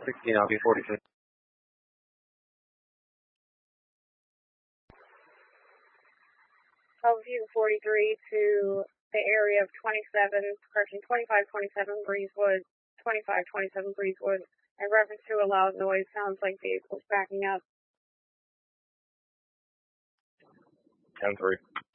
16, I'll be 42. Altitude 43 to the area of 2527 Breezewood, 2527 Breezewood. In reference to a loud noise, sounds like vehicles backing up. 10-3.